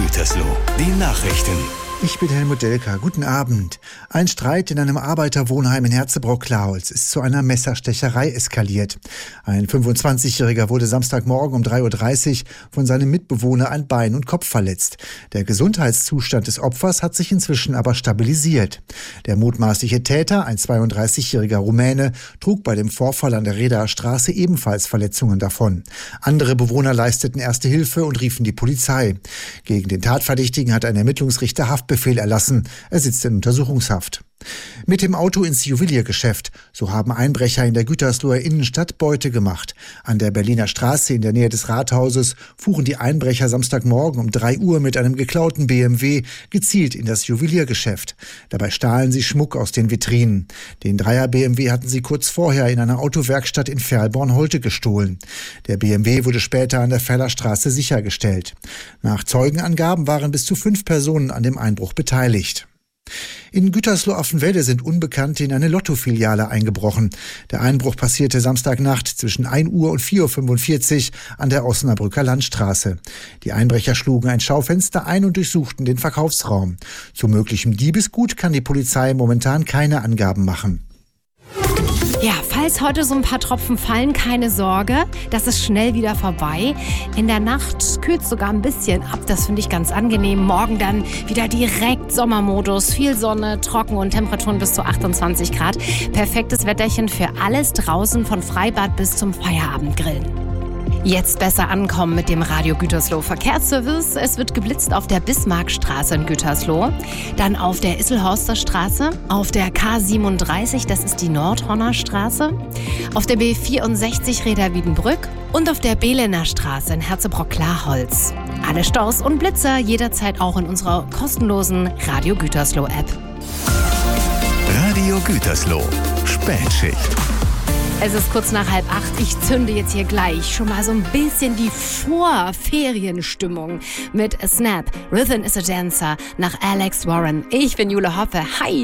Gütersloh, die Nachrichten. Ich bin Helmut Delker. Guten Abend. Ein Streit in einem Arbeiterwohnheim in Herzebrock-Klaholz ist zu einer Messerstecherei eskaliert. Ein 25-Jähriger wurde Samstagmorgen um 3:30 Uhr von seinem Mitbewohner an Bein und Kopf verletzt. Der Gesundheitszustand des Opfers hat sich inzwischen aber stabilisiert. Der mutmaßliche Täter, ein 32-jähriger Rumäne, trug bei dem Vorfall an der Redaer Straße ebenfalls Verletzungen davon. Andere Bewohner leisteten erste Hilfe und riefen die Polizei. Gegen den Tatverdächtigen hat ein Ermittlungsrichter Haftbefehl erlassen. Er sitzt in Untersuchungshaft. Mit dem Auto ins Juweliergeschäft. So haben Einbrecher in der Gütersloher Innenstadt Beute gemacht. An der Berliner Straße in der Nähe des Rathauses fuhren die Einbrecher Samstagmorgen um 3 Uhr mit einem geklauten BMW gezielt in das Juweliergeschäft. Dabei stahlen sie Schmuck aus den Vitrinen. Den Dreier-BMW hatten sie kurz vorher in einer Autowerkstatt in Verlborn-Holte gestohlen. Der BMW wurde später an der Fellerstraße sichergestellt. Nach Zeugenangaben waren bis zu 5 Personen an dem Einbruch beteiligt. In Gütersloh-Affenwedde sind Unbekannte in eine Lotto-Filiale eingebrochen. Der Einbruch passierte Samstagnacht zwischen 1 Uhr und 4:45 Uhr an der Osnabrücker Landstraße. Die Einbrecher schlugen ein Schaufenster ein und durchsuchten den Verkaufsraum. Zu möglichem Diebesgut kann die Polizei momentan keine Angaben machen. Ja, falls heute so ein paar Tropfen fallen, keine Sorge, das ist schnell wieder vorbei. In der Nacht kühlt es sogar ein bisschen ab, das finde ich ganz angenehm. Morgen dann wieder direkt Sommermodus, viel Sonne, trocken und Temperaturen bis zu 28 Grad. Perfektes Wetterchen für alles draußen, von Freibad bis zum Feierabendgrillen. Jetzt besser ankommen mit dem Radio Gütersloh Verkehrsservice. Es wird geblitzt auf der Bismarckstraße in Gütersloh, dann auf der Isselhorster Straße, auf der K37, das ist die Nordhorner Straße, auf der B64 Reda-Wiedenbrück und auf der Behlener Straße in Herzebrock-Klaholz. Alle Staus und Blitzer jederzeit auch in unserer kostenlosen Radio Gütersloh App. Radio Gütersloh, Spätschicht. Es ist kurz nach 7:30. Ich zünde jetzt hier gleich schon mal so ein bisschen die Vorferienstimmung mit Snap, Rhythm is a Dancer nach Alex Warren. Ich bin Jule Hoppe. Hi!